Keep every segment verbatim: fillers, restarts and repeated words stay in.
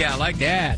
yeah, like that.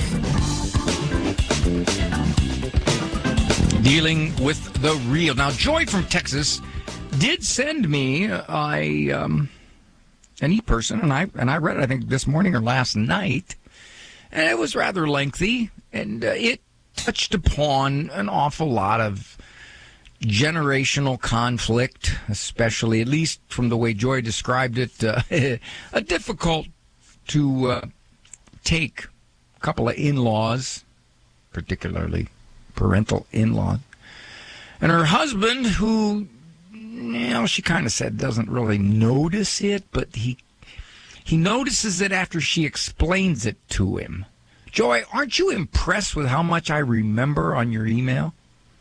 Dealing with the real. Now, Joy from Texas did send me a um, an e-person, and I and I read it, I think, this morning or last night, and it was rather lengthy, and uh, it touched upon an awful lot of generational conflict, especially, at least from the way Joy described it, uh, a difficult to uh, take couple of in-laws, particularly parental in-laws, and her husband, who, you know, she kind of said doesn't really notice it, but he he notices it after she explains it to him. Joy, aren't you impressed with how much I remember on your email?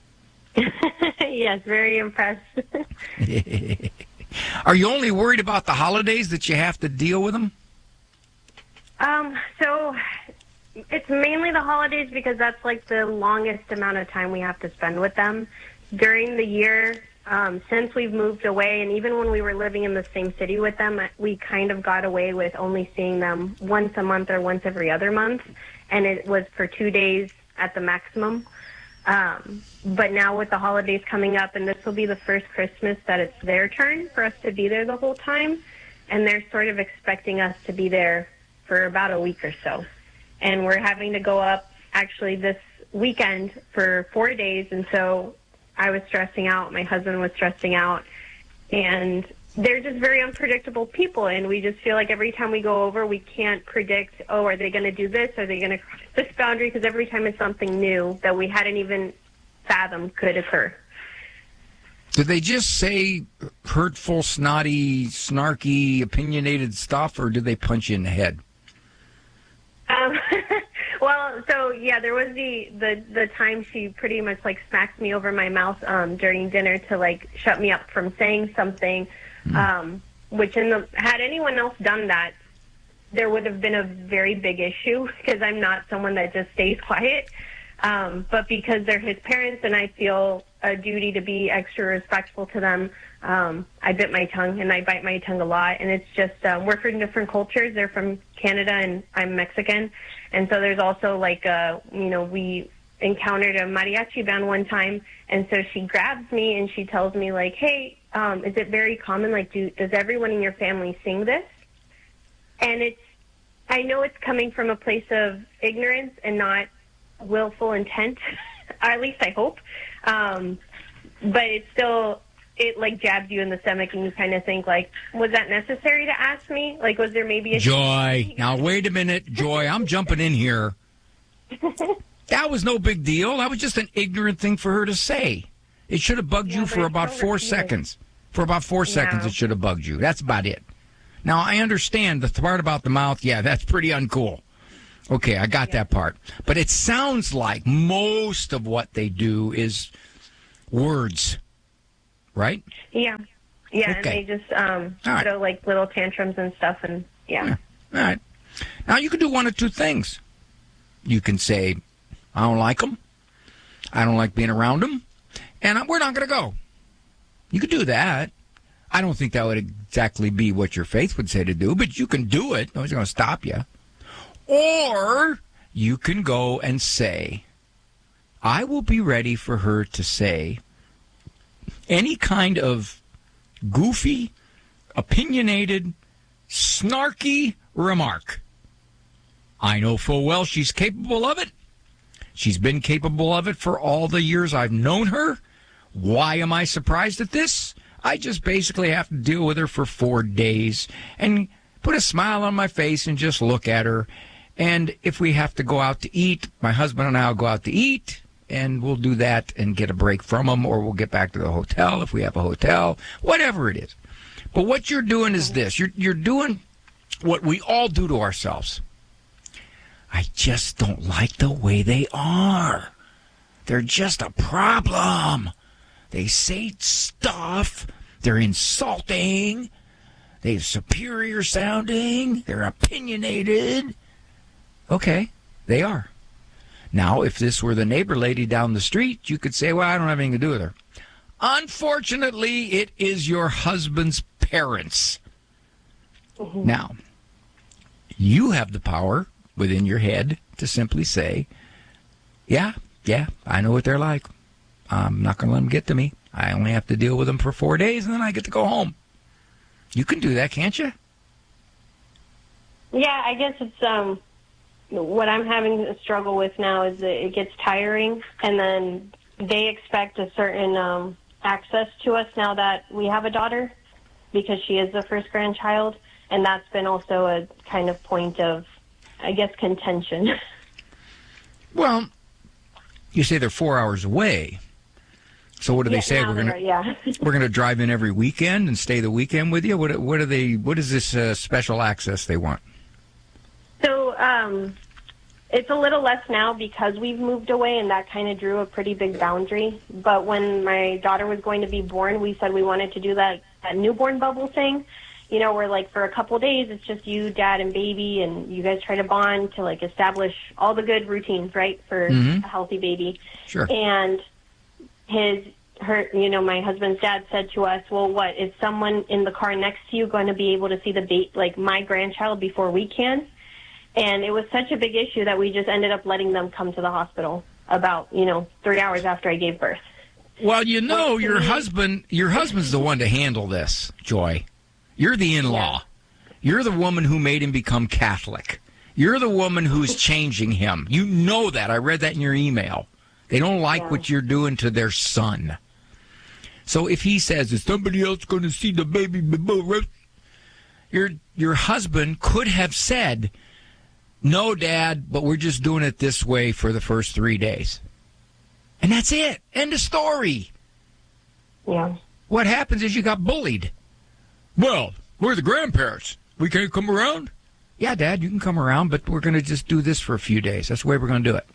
Yes, very impressed. Are you only worried about the holidays that you have to deal with them? Um, so it's mainly the holidays because that's like the longest amount of time we have to spend with them. During the year, um, since we've moved away, and even when we were living in the same city with them, we kind of got away with only seeing them once a month or once every other month, and it was for two days at the maximum. Um, but now with the holidays coming up, and this will be the first Christmas that it's their turn for us to be there the whole time, and they're sort of expecting us to be there for about a week or so. And we're having to go up actually this weekend for four days, and so I was stressing out, my husband was stressing out, and they're just very unpredictable people, and we just feel like every time we go over, we can't predict, oh, are they going to do this? Are they going to cross this boundary? Because every time it's something new that we hadn't even fathomed could occur. Did they just say hurtful, snotty, snarky, opinionated stuff, or did they punch you in the head? Um, well, so, yeah, there was the, the, the time she pretty much, like, smacked me over my mouth um, during dinner to, like, shut me up from saying something. Um, which in the, had anyone else done that, there would have been a very big issue because I'm not someone that just stays quiet. Um, but because they're his parents and I feel a duty to be extra respectful to them, um, I bit my tongue, and I bite my tongue a lot. And it's just, um, we're from different cultures. They're from Canada and I'm Mexican. And so there's also like, uh, you know, we encountered a mariachi band one time. And so she grabs me and she tells me like, hey, Um, is it very common? Like, do, does everyone in your family sing this? And it's, I know it's coming from a place of ignorance and not willful intent, or at least I hope. Um, but it's still, it like jabs you in the stomach, and you kind of think like, was that necessary to ask me? Like, was there maybe a Joy? Now wait a minute, Joy. I'm jumping in here. That was no big deal. That was just an ignorant thing for her to say. It should have bugged yeah, you for about four repeated. seconds. For about four yeah. seconds, it should have bugged you. That's about it. Now, I understand the part about the mouth. Yeah, that's pretty uncool. Okay, I got yeah. that part. But it sounds like most of what they do is words, right? Yeah. Yeah, okay. and they just um, right. throw, like, little tantrums and stuff, and yeah. yeah. All right. Now, you can do one of two things. You can say, I don't like them. I don't like being around them. And we're not going to go. You could do that. I don't think that would exactly be what your faith would say to do, but you can do it. Nobody's going to stop you. Or you can go and say, I will be ready for her to say any kind of goofy, opinionated, snarky remark. I know full well she's capable of it. She's been capable of it for all the years I've known her. Why am I surprised at this? I just basically have to deal with her for four days and put a smile on my face and just look at her. And if we have to go out to eat, my husband and I will go out to eat, and we'll do that and get a break from them, or we'll get back to the hotel if we have a hotel, whatever it is. But what you're doing is this. You're, you're doing what we all do to ourselves. I just don't like the way they are. They're just a problem. They say stuff. They're insulting. They're superior sounding. They're opinionated. Okay, they are. Now, if this were the neighbor lady down the street, you could say, well, I don't have anything to do with her. Unfortunately, it is your husband's parents. Mm-hmm. Now, you have the power, within your head to simply say, yeah, yeah, I know what they're like. I'm not going to let them get to me. I only have to deal with them for four days, and then I get to go home. You can do that, can't you? Yeah, I guess it's um, what I'm having a struggle with now is that it gets tiring, and then they expect a certain um, access to us now that we have a daughter because she is the first grandchild, and that's been also a kind of point of, I guess, contention. Well, you say they're four hours away. So what do yeah, they say? We're gonna yeah. we're gonna drive in every weekend and stay the weekend with you. What what are they? What is this uh, special access they want? So um, it's a little less now because we've moved away, and that kind of drew a pretty big boundary. But when my daughter was going to be born, we said we wanted to do that, that newborn bubble thing. You know, where like for a couple of days it's just you, dad, and baby, and you guys try to bond to like establish all the good routines, right, for mm-hmm. a healthy baby. Sure. And his, her, you know, my husband's dad said to us, well, what, is someone in the car next to you going to be able to see the ba- like my grandchild before we can? And it was such a big issue that we just ended up letting them come to the hospital about, you know, three hours after I gave birth. Well, you know, your husband, your husband's the one to handle this, Joy. You're the in-law. Yeah. You're the woman who made him become Catholic. You're the woman who's changing him. You know that. I read that in your email. They don't like yeah. what you're doing to their son. So if he says, is somebody else going to see the baby? Your, your husband could have said, no, Dad, but we're just doing it this way for the first three days. And that's it. End of story. Yeah. What happens is you got bullied. Well, we're the grandparents. We can't come around? Yeah, Dad, you can come around, but we're going to just do this for a few days. That's the way we're going to do it.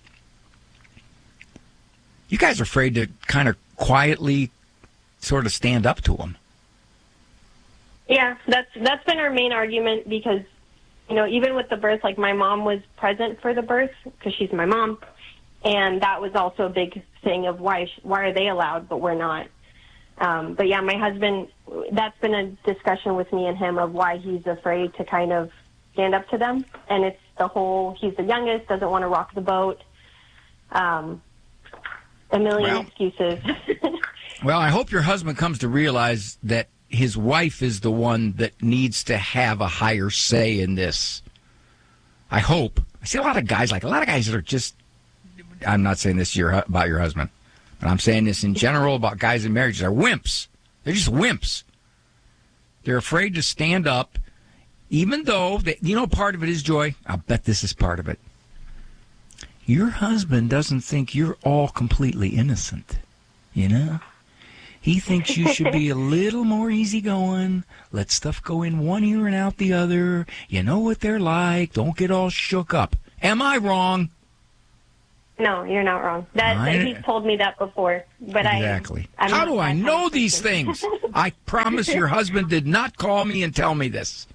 You guys are afraid to kind of quietly sort of stand up to them. Yeah, that's that's been our main argument because, you know, even with the birth, like my mom was present for the birth because she's my mom, and that was also a big thing of why why are they allowed but we're not. Um, but yeah, my husband, that's been a discussion with me and him of why he's afraid to kind of stand up to them, and it's the whole he's the youngest, doesn't want to rock the boat. Um, A million well, excuses. Well, I hope your husband comes to realize that his wife is the one that needs to have a higher say in this. I hope. I see a lot of guys, like a lot of guys that are just, I'm not saying this your, about your husband, but I'm saying this in general about guys in marriages. They're wimps. They're just wimps. They're afraid to stand up, even though, they, you know, part of it is, Joy, I'll bet this is part of it. Your husband doesn't think you're all completely innocent, you know? He thinks you should be a little more easygoing, let stuff go in one ear and out the other. You know what they're like. Don't get all shook up. Am I wrong? No, you're not wrong. That, I, he's told me that before. But exactly. I, How do I know these things? I promise your husband did not call me and tell me this.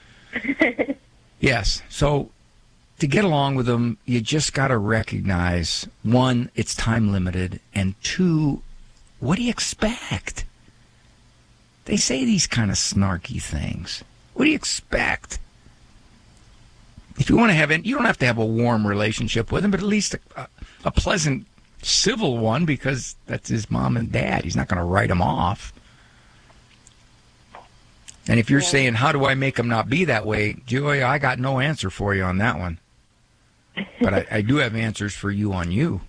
Yes, so to get along with them, you just got to recognize, one, it's time limited, and two, what do you expect? They say these kind of snarky things. What do you expect? If you want to have it, you don't have to have a warm relationship with him, but at least a, a pleasant, civil one, because that's his mom and dad. He's not going to write him off. And if you're yeah. saying, how do I make him not be that way, Joy, I got no answer for you on that one. But I, I do have answers for you on you.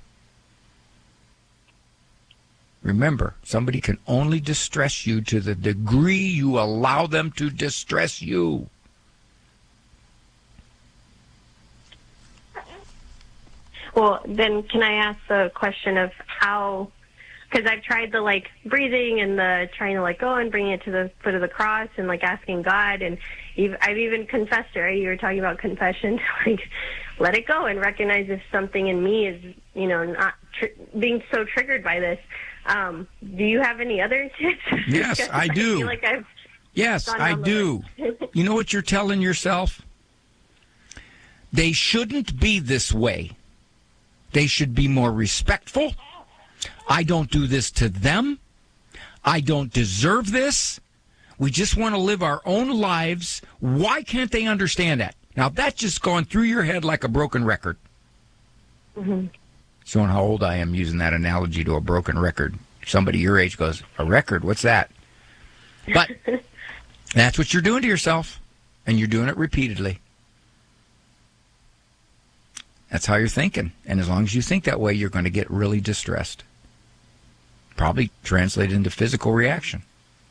Remember, somebody can only distress you to the degree you allow them to distress you. Well, then can I ask the question of how, because I've tried the, like, breathing and the trying to let go and bringing it to the foot of the cross and, like, asking God, and I've even confessed, right? You were talking about confession, to, like, let it go and recognize if something in me is, you know, not tr- being so triggered by this. Um, do you have any other tips? Yes, I do. I feel like I've yes, I do. You know what you're telling yourself? They shouldn't be this way. They should be more respectful. I don't do this to them. I don't deserve this. We just want to live our own lives. Why can't they understand that? Now, that's just going through your head like a broken record. Mm-hmm. Showing how old I am using that analogy to a broken record. Somebody your age goes, a record? What's that? But that's what you're doing to yourself, and you're doing it repeatedly. That's how you're thinking. And as long as you think that way, you're going to get really distressed. Probably translate into physical reaction.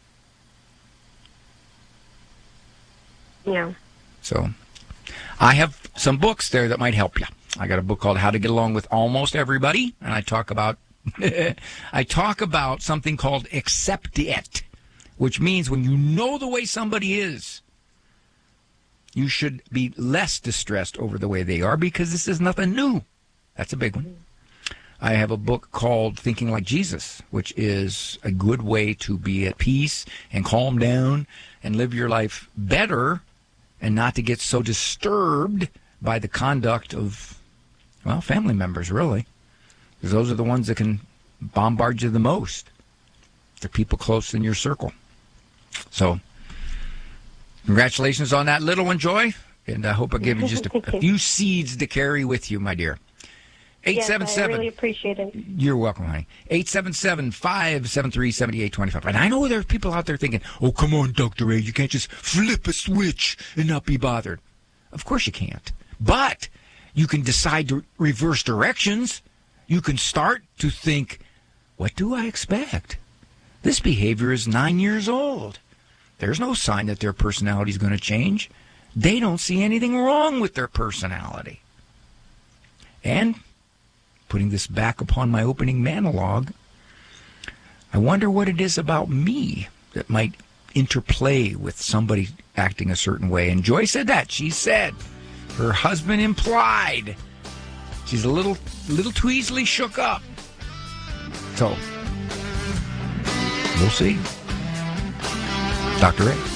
Yeah. So I have some books there that might help you. I got a book called How to Get Along with Almost Everybody, and I talk about I talk about something called accept it, which means when you know the way somebody is, you should be less distressed over the way they are because this is nothing new. That's a big one. I have a book called Thinking Like Jesus, which is a good way to be at peace and calm down and live your life better and not to get so disturbed by the conduct of, well, family members, really. Because those are the ones that can bombard you the most. They're people close in your circle. So, congratulations on that little one, Joy. And I hope I give you just a, a few seeds to carry with you, my dear. eight seven seven Yes, I really appreciate it. You're welcome, honey. eight seven seven, five seven three, seven eight two five. And I know there are people out there thinking, oh, come on, Doctor A, you can't just flip a switch and not be bothered. Of course you can't. But you can decide to reverse directions. You can start to think, what do I expect? This behavior is nine years old. There's no sign that their personality is going to change. They don't see anything wrong with their personality. And putting this back upon my opening monologue, I wonder what it is about me that might interplay with somebody acting a certain way. And Joy said that. She said her husband implied she's a little, little too easily shook up. So, we'll see. Doctor A.